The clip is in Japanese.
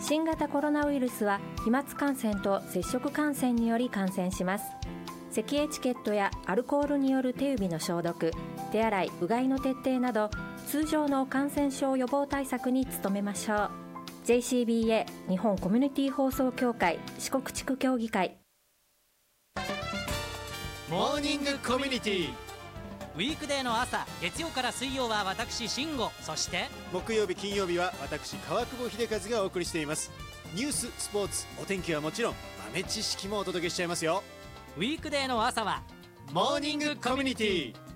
新型コロナウイルスは飛沫感染と接触感染により感染します。咳エチケットやアルコールによる手指の消毒、手洗い、うがいの徹底など通常の感染症予防対策に努めましょう。 JCBA 日本コミュニティ放送協会四国地区協議会。 モーニングコミュニティ。 ウィークデーの朝、月曜から水曜は私慎吾、そして木曜日金曜日は私川久保秀和がお送りしています。ニュース、スポーツ、お天気はもちろん豆知識もお届けしちゃいますよ。 ウィークデーの朝はモーニングコミュニティ。